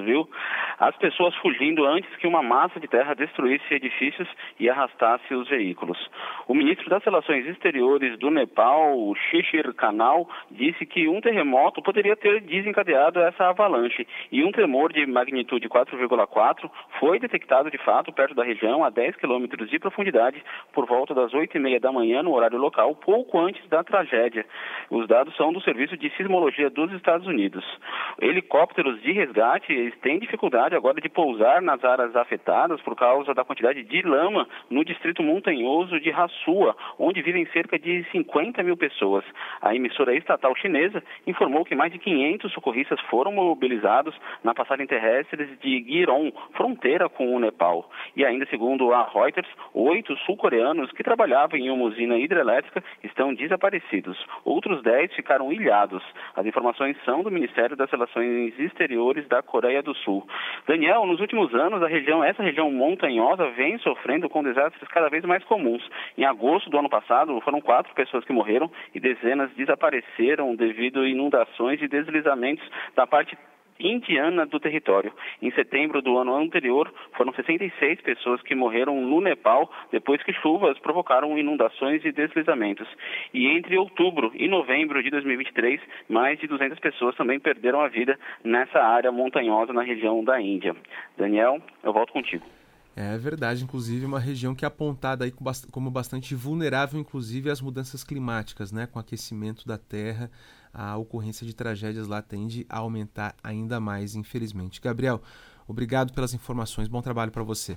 viu? As pessoas fugindo antes que uma massa de terra destruísse edifícios e arrastasse os veículos. O ministro das Relações Exteriores do Nepal, Shishir Kanal, disse que um terremoto poderia ter desencadeado essa avalanche e um tremor de magnitude 4,4 foi detectado de fato perto da região a 10 quilômetros de profundidade por volta das 8h30 da manhã no horário local, pouco antes da tragédia. Os dados são do Serviço de Sismologia dos Estados Unidos. Helicópteros de resgate têm dificuldade agora de pousar nas áreas afetadas por causa da quantidade de lama no distrito montanhoso de Hassua, onde vivem cerca de 50 mil pessoas. A emissora estatal chinesa informou que mais de 500 socorristas foram mobilizados na passagem terrestre de Giron, fronteira com o Nepal. E ainda segundo a Reuters, 8 sul-coreanos que trabalhavam em uma usina hidrelétrica estão desaparecidos. Outros 10 ficaram ilhados. As informações são do Ministério das Relações Exteriores da Coreia do Sul. Daniel, nos últimos anos, essa região montanhosa vem sofrendo com desastres cada vez mais comuns. Em agosto do ano passado, foram 4 pessoas que morreram e dezenas desapareceram devido a inundações e deslizamentos da parte indiana do território. Em setembro do ano anterior, foram 66 pessoas que morreram no Nepal depois que chuvas provocaram inundações e deslizamentos. E entre outubro e novembro de 2023, mais de 200 pessoas também perderam a vida nessa área montanhosa na região da Índia. Daniel, eu volto contigo. É verdade, inclusive uma região que é apontada aí como bastante vulnerável, inclusive às mudanças climáticas, né? Com o aquecimento da terra, a ocorrência de tragédias lá tende a aumentar ainda mais, infelizmente. Gabriel, obrigado pelas informações, bom trabalho para você.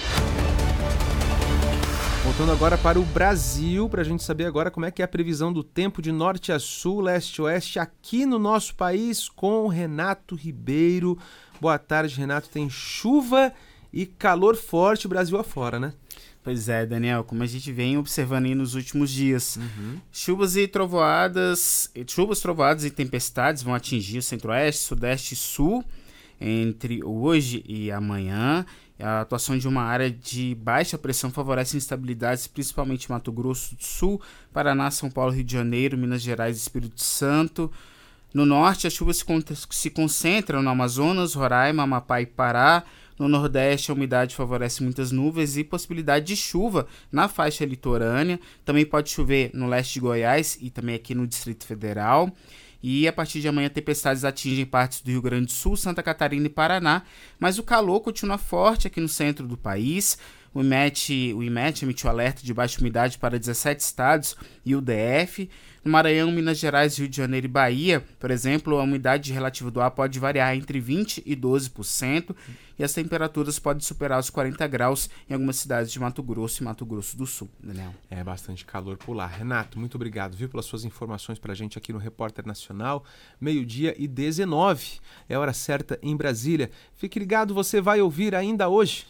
Voltando agora para o Brasil, para a gente saber agora como é que é a previsão do tempo de norte a sul, leste a oeste, aqui no nosso país, com o Renato Ribeiro. Boa tarde, Renato. Tem chuva e calor forte Brasil afora, né? Pois é, Daniel, como a gente vem observando aí nos últimos dias. Chuvas, trovoadas e tempestades vão atingir o centro-oeste, sudeste e sul entre hoje e amanhã. A atuação de uma área de baixa pressão favorece instabilidades, principalmente em Mato Grosso do Sul, Paraná, São Paulo, Rio de Janeiro, Minas Gerais e Espírito Santo. No norte, as chuvas se concentram no Amazonas, Roraima, Amapá e Pará. No nordeste, a umidade favorece muitas nuvens e possibilidade de chuva na faixa litorânea. Também pode chover no leste de Goiás e também aqui no Distrito Federal. E a partir de amanhã, tempestades atingem partes do Rio Grande do Sul, Santa Catarina e Paraná. Mas o calor continua forte aqui no centro do país. O IMET emitiu alerta de baixa umidade para 17 estados e o DF. No Maranhão, Minas Gerais, Rio de Janeiro e Bahia, por exemplo, a umidade relativa do ar pode variar entre 20% e 12% e as temperaturas podem superar os 40 graus em algumas cidades de Mato Grosso e Mato Grosso do Sul. Daniel. É bastante calor por lá. Renato, muito obrigado, pelas suas informações para a gente aqui no Repórter Nacional. 12h19, é a hora certa em Brasília. Fique ligado, você vai ouvir ainda hoje.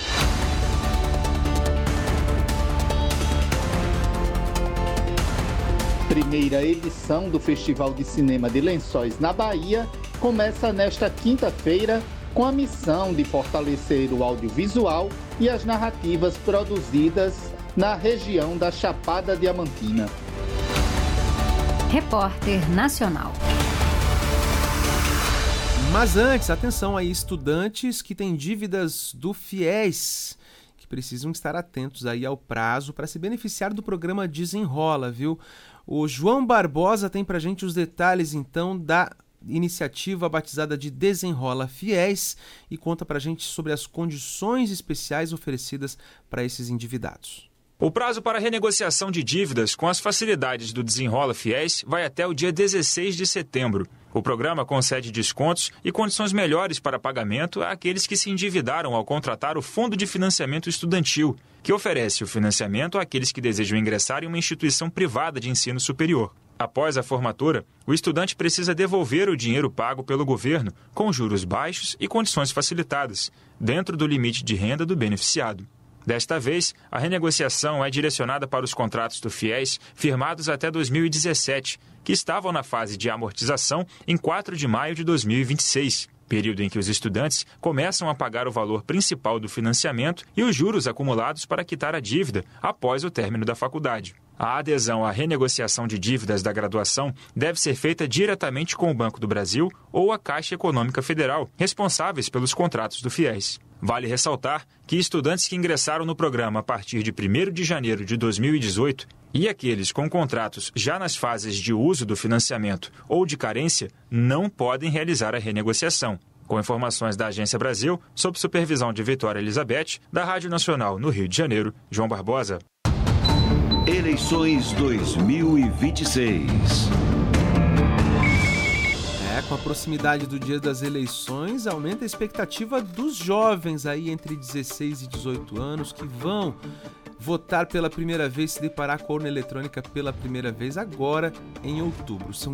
Primeira edição do Festival de Cinema de Lençóis na Bahia começa nesta quinta-feira com a missão de fortalecer o audiovisual e as narrativas produzidas na região da Chapada Diamantina. Repórter Nacional. Mas antes, atenção aí, estudantes que têm dívidas do FIES, que precisam estar atentos aí ao prazo para se beneficiar do programa Desenrola, viu? O João Barbosa tem pra gente os detalhes, então, da iniciativa batizada de Desenrola FIES e conta pra gente sobre as condições especiais oferecidas para esses endividados. O prazo para renegociação de dívidas com as facilidades do Desenrola FIES vai até o dia 16 de setembro. O programa concede descontos e condições melhores para pagamento àqueles que se endividaram ao contratar o Fundo de Financiamento Estudantil, que oferece o financiamento àqueles que desejam ingressar em uma instituição privada de ensino superior. Após a formatura, o estudante precisa devolver o dinheiro pago pelo governo, com juros baixos e condições facilitadas, dentro do limite de renda do beneficiado. Desta vez, a renegociação é direcionada para os contratos do FIES firmados até 2017, que estavam na fase de amortização em 4 de maio de 2026, período em que os estudantes começam a pagar o valor principal do financiamento e os juros acumulados para quitar a dívida após o término da faculdade. A adesão à renegociação de dívidas da graduação deve ser feita diretamente com o Banco do Brasil ou a Caixa Econômica Federal, responsáveis pelos contratos do FIES. Vale ressaltar que estudantes que ingressaram no programa a partir de 1º de janeiro de 2018 e aqueles com contratos já nas fases de uso do financiamento ou de carência não podem realizar a renegociação. Com informações da Agência Brasil, sob supervisão de Vitória Elizabeth, da Rádio Nacional no Rio de Janeiro, João Barbosa. Eleições 2026. Com a proximidade do dia das eleições, aumenta a expectativa dos jovens aí entre 16 e 18 anos que vão votar pela primeira vez, se deparar com a urna eletrônica pela primeira vez agora em outubro. São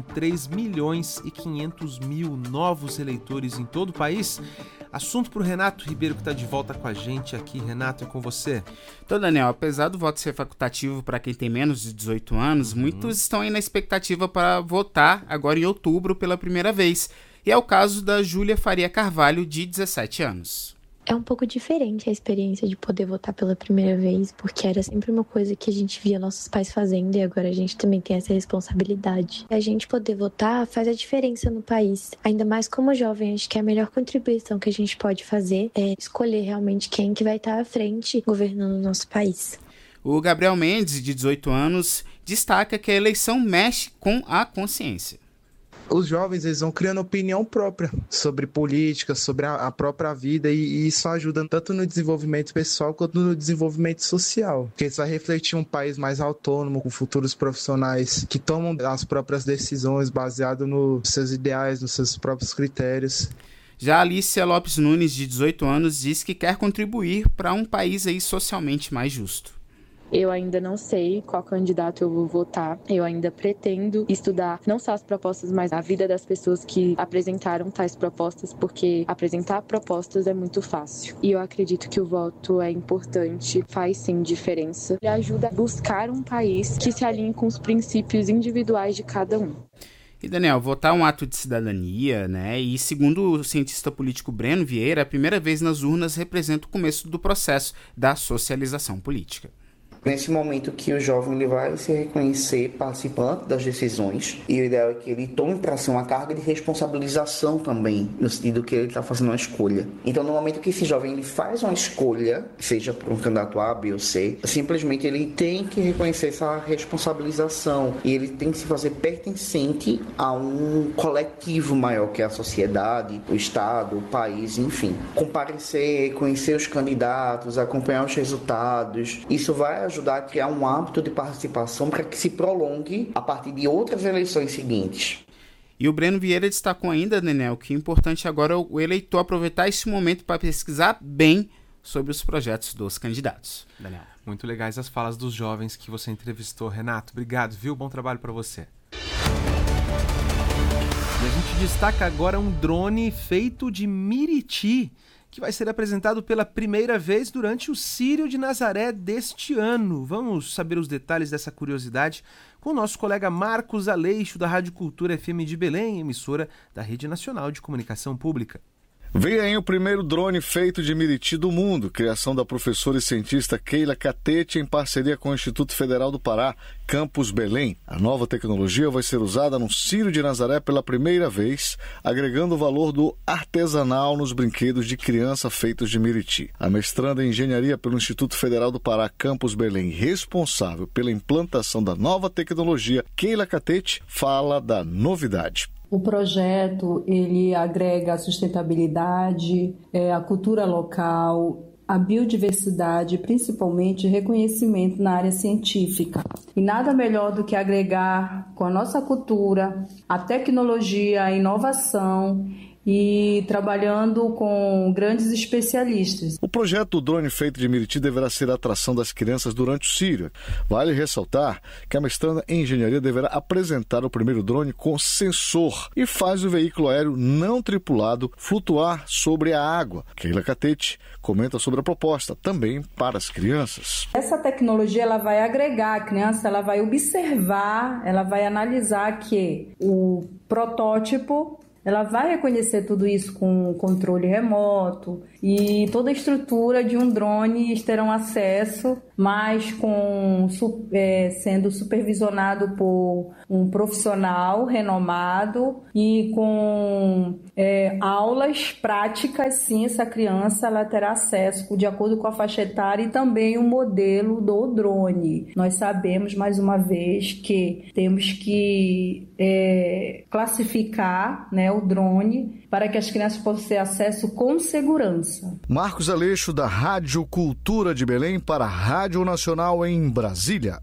3.500.000 novos eleitores em todo o país. Assunto para o Renato Ribeiro, que está de volta com a gente aqui. Renato, é com você. Então, Daniel, apesar do voto ser facultativo para quem tem menos de 18 anos, muitos estão aí na expectativa para votar agora em outubro pela primeira vez. E é o caso da Júlia Faria Carvalho, de 17 anos. É um pouco diferente a experiência de poder votar pela primeira vez, porque era sempre uma coisa que a gente via nossos pais fazendo e agora a gente também tem essa responsabilidade. A gente poder votar faz a diferença no país. Ainda mais como jovem, acho que a melhor contribuição que a gente pode fazer é escolher realmente quem que vai estar à frente governando o nosso país. O Gabriel Mendes, de 18 anos, destaca que a eleição mexe com a consciência. Os jovens, eles vão criando opinião própria sobre política, sobre a própria vida, e isso ajuda tanto no desenvolvimento pessoal quanto no desenvolvimento social, porque isso vai refletir um país mais autônomo, com futuros profissionais que tomam as próprias decisões baseado nos seus ideais, nos seus próprios critérios. Já a Alicia Lopes Nunes, de 18 anos, diz que quer contribuir para um país aí socialmente mais justo. Eu ainda não sei qual candidato eu vou votar. Eu ainda pretendo estudar não só as propostas, mas a vida das pessoas que apresentaram tais propostas, porque apresentar propostas é muito fácil. E eu acredito que o voto é importante, faz sim diferença. Ele ajuda a buscar um país que se alinhe com os princípios individuais de cada um. E, Daniel, votar é um ato de cidadania, né? E, segundo o cientista político Breno Vieira, a primeira vez nas urnas representa o começo do processo da socialização política. Nesse momento que o jovem ele vai se reconhecer participante das decisões, e o ideal é que ele tome para si uma carga de responsabilização também, no sentido que ele está fazendo uma escolha. Então, no momento que esse jovem ele faz uma escolha, seja por um candidato A, B ou C, simplesmente ele tem que reconhecer essa responsabilização e ele tem que se fazer pertencente a um coletivo maior, que é a sociedade, o Estado, o país, enfim. Comparecer, conhecer os candidatos, acompanhar os resultados, isso vai ajudar a criar um hábito de participação para que se prolongue a partir de outras eleições seguintes. E o Breno Vieira destacou ainda, Daniel, que é importante agora o eleitor aproveitar esse momento para pesquisar bem sobre os projetos dos candidatos. Daniel. Muito legais as falas dos jovens que você entrevistou, Renato. Obrigado, viu? Bom trabalho para você. E a gente destaca agora um drone feito de Miriti, que vai ser apresentado pela primeira vez durante o Círio de Nazaré deste ano. Vamos saber os detalhes dessa curiosidade com o nosso colega Marcos Aleixo, da Rádio Cultura FM de Belém, emissora da Rede Nacional de Comunicação Pública. Vem aí o primeiro drone feito de Miriti do mundo, criação da professora e cientista Keila Catete em parceria com o Instituto Federal do Pará, Campus Belém. A nova tecnologia vai ser usada no Círio de Nazaré pela primeira vez, agregando o valor do artesanal nos brinquedos de criança feitos de Miriti. A mestranda em engenharia pelo Instituto Federal do Pará, Campus Belém, responsável pela implantação da nova tecnologia, Keila Catete, fala da novidade. O projeto ele agrega a sustentabilidade, a cultura local, a biodiversidade, principalmente reconhecimento na área científica. E nada melhor do que agregar com a nossa cultura, a tecnologia, a inovação e trabalhando com grandes especialistas. O projeto Drone Feito de Miriti deverá ser a atração das crianças durante o Círio. Vale ressaltar que a mestranda em engenharia deverá apresentar o primeiro drone com sensor e faz o veículo aéreo não tripulado flutuar sobre a água. Keila Catete comenta sobre a proposta também para as crianças. Essa tecnologia ela vai agregar a criança, ela vai observar, ela vai analisar que o protótipo ela vai reconhecer tudo isso com controle remoto e toda a estrutura de um drone terão acesso mas sendo supervisionado por um profissional renomado e com aulas práticas. Sim, essa criança ela terá acesso de acordo com a faixa etária e também o modelo do drone. Nós sabemos, mais uma vez, que temos que classificar, né, o drone para que as crianças possam ter acesso com segurança. Marcos Aleixo, da Rádio Cultura de Belém, para a Rádio Nacional em Brasília.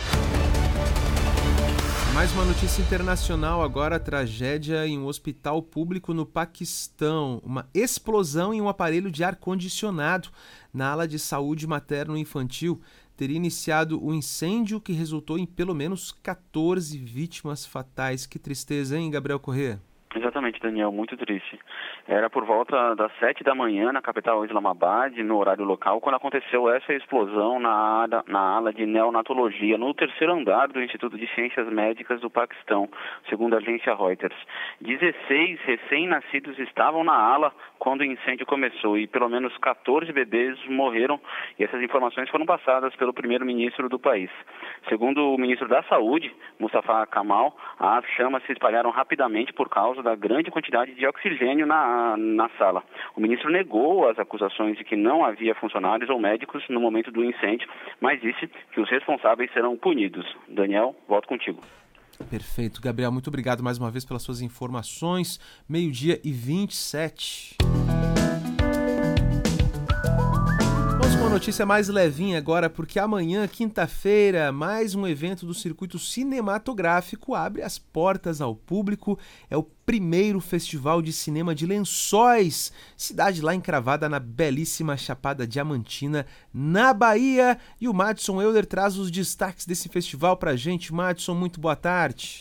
Mais uma notícia internacional agora, tragédia em um hospital público no Paquistão. Uma explosão em um aparelho de ar-condicionado na ala de saúde materno-infantil teria iniciado o incêndio que resultou em pelo menos 14 vítimas fatais. Que tristeza, hein, Gabriel Corrêa? Exatamente, Daniel, muito triste. Era por volta das 7 da manhã na capital Islamabad, no horário local, quando aconteceu essa explosão na ala de neonatologia, no terceiro andar do Instituto de Ciências Médicas do Paquistão, segundo a agência Reuters. 16 recém-nascidos estavam na ala quando o incêndio começou e pelo menos 14 bebês morreram, e essas informações foram passadas pelo primeiro-ministro do país. Segundo o ministro da Saúde, Mustafa Kamal, as chamas se espalharam rapidamente por causa da grande quantidade de oxigênio na sala. O ministro negou as acusações de que não havia funcionários ou médicos no momento do incêndio, mas disse que os responsáveis serão punidos. Daniel, volto contigo. Perfeito. Gabriel, muito obrigado mais uma vez pelas suas informações. 12h27. Vamos com uma notícia mais levinha agora, porque amanhã, quinta-feira, mais um evento do circuito cinematográfico abre as portas ao público. É o primeiro Festival de Cinema de Lençóis, cidade lá encravada na belíssima Chapada Diamantina, na Bahia. E o Madison Euler traz os destaques desse festival pra gente. Madison, muito boa tarde.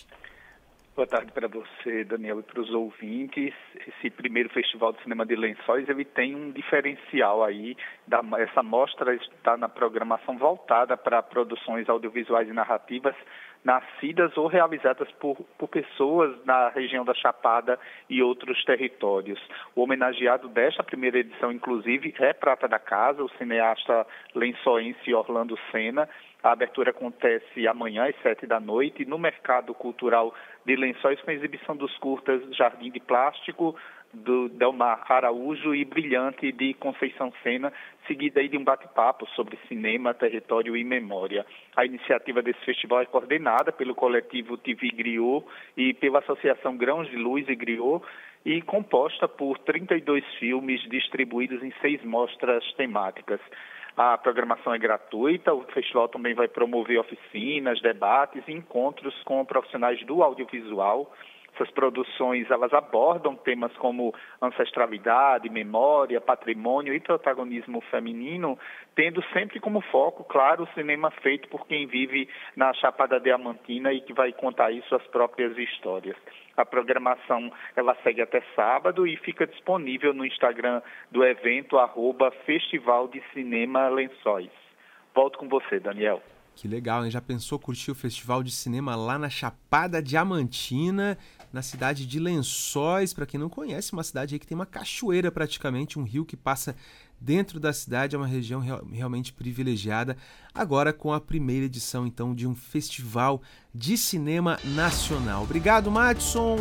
Boa tarde para você, Daniel, e para os ouvintes. Esse primeiro Festival de Cinema de Lençóis, ele tem um diferencial aí. Essa mostra está na programação voltada para produções audiovisuais e narrativas nascidas ou realizadas por pessoas na região da Chapada e outros territórios. O homenageado desta primeira edição, inclusive, é prata da casa, o cineasta lençoense Orlando Senna. A abertura acontece amanhã, às 7 da noite, no Mercado Cultural de Lençóis, com a exibição dos curtas Jardim de Plástico, do Delmar Araújo, e Brilhante, de Conceição Senna, seguida aí de um bate-papo sobre cinema, território e memória. A iniciativa desse festival é coordenada pelo coletivo TV Griot e pela Associação Grãos de Luz e Griot, e composta por 32 filmes distribuídos em 6 mostras temáticas. A programação é gratuita, o festival também vai promover oficinas, debates e encontros com profissionais do audiovisual. Essas produções, elas abordam temas como ancestralidade, memória, patrimônio e protagonismo feminino, tendo sempre como foco, claro, o cinema feito por quem vive na Chapada Diamantina e que vai contar aí suas próprias histórias. A programação, ela segue até sábado e fica disponível no Instagram do evento, @Festival de Cinema Lençóis. Volto com você, Daniel. Que legal, hein? Já pensou curtir o Festival de Cinema lá na Chapada Diamantina, na cidade de Lençóis? Para quem não conhece, uma cidade aí que tem uma cachoeira praticamente, um rio que passa dentro da cidade, é uma região realmente privilegiada. Agora com a primeira edição, então, de um festival de cinema nacional. Obrigado, Madison.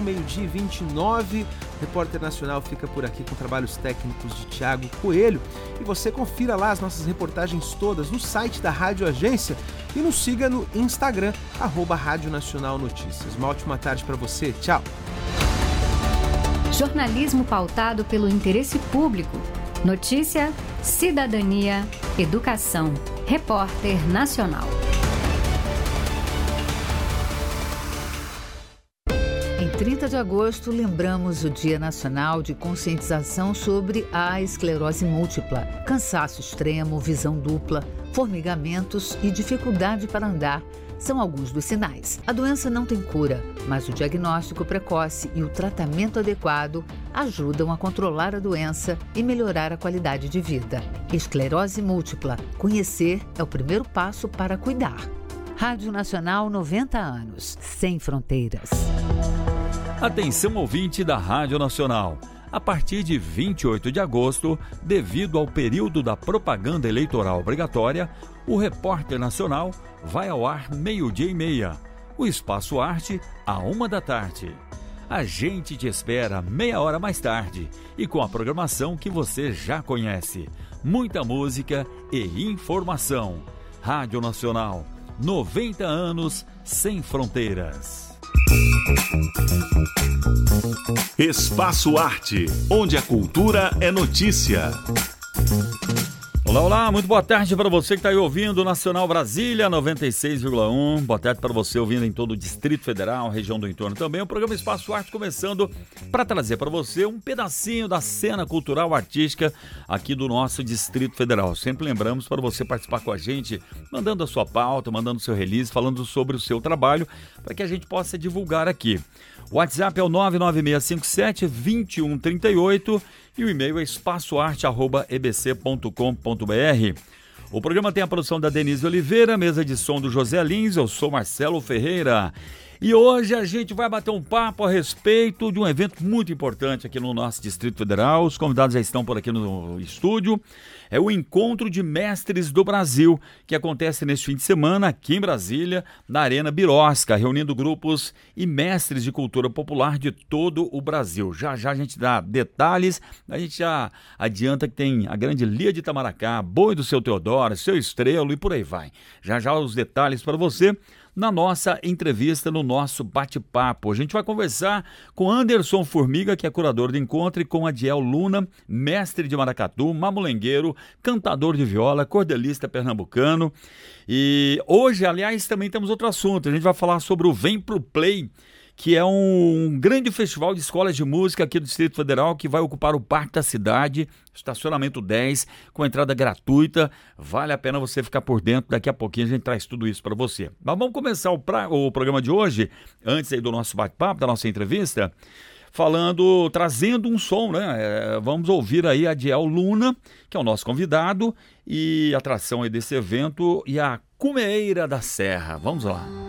12h29. O Repórter Nacional fica por aqui com trabalhos técnicos de Thiago Coelho. E você confira lá as nossas reportagens todas no site da Rádio Agência e nos siga no Instagram, @Rádio Nacional Notícias. Uma ótima tarde para você. Tchau. Jornalismo pautado pelo interesse público. Notícia, cidadania, educação. Repórter Nacional. Em 30 de agosto, lembramos o Dia Nacional de Conscientização sobre a Esclerose Múltipla, cansaço extremo, visão dupla, formigamentos e dificuldade para andar. São alguns dos sinais. A doença não tem cura, mas o diagnóstico precoce e o tratamento adequado ajudam a controlar a doença e melhorar a qualidade de vida. Esclerose múltipla. Conhecer é o primeiro passo para cuidar. Rádio Nacional, 90 anos. Sem fronteiras. Atenção, ouvinte da Rádio Nacional. A partir de 28 de agosto, devido ao período da propaganda eleitoral obrigatória, o Repórter Nacional vai ao ar 12:30. O Espaço Arte, à 13h. A gente te espera meia hora mais tarde e com a programação que você já conhece. Muita música e informação. Rádio Nacional, 90 anos sem fronteiras. Espaço Arte, onde a cultura é notícia. Olá, olá, muito boa tarde para você que está aí ouvindo Nacional Brasília 96,1. Boa tarde para você ouvindo em todo o Distrito Federal, região do entorno também. O programa Espaço Arte começando para trazer para você um pedacinho da cena cultural artística aqui do nosso Distrito Federal. Sempre lembramos para você participar com a gente, mandando a sua pauta, mandando o seu release, falando sobre o seu trabalho, para que a gente possa divulgar aqui. O WhatsApp é o 99657-2138 e o e-mail é espaçoarte@ebc.com.br. O programa tem a produção da Denise Oliveira, mesa de som do José Lins, eu sou Marcelo Ferreira. E hoje a gente vai bater um papo a respeito de um evento muito importante aqui no nosso Distrito Federal. Os convidados já estão por aqui no estúdio. É o Encontro de Mestres do Brasil, que acontece neste fim de semana aqui em Brasília, na Arena Birosca, reunindo grupos e mestres de cultura popular de todo o Brasil. Já já a gente dá detalhes, a gente já adianta que tem a grande Lia de Itamaracá, Boi do Seu Teodoro, Seu Estrelo e por aí vai. Já já os detalhes para você na nossa entrevista, no nosso bate-papo. A gente vai conversar com Anderson Formiga, que é curador do encontro, e com Adiel Luna, mestre de maracatu, mamulengueiro, cantador de viola, cordelista pernambucano. E hoje, aliás, também temos outro assunto. A gente vai falar sobre o Vem Pro Play, que é um grande festival de escolas de música aqui do Distrito Federal, que vai ocupar o Parque da Cidade, estacionamento 10, com entrada gratuita. Vale a pena você ficar por dentro, daqui a pouquinho a gente traz tudo isso para você. Mas vamos começar o programa de hoje, antes aí do nosso bate-papo, da nossa entrevista, trazendo um som, né? Vamos ouvir aí a Adiel Luna, que é o nosso convidado, e a atração aí desse evento, e a Cumeira da Serra. Vamos lá.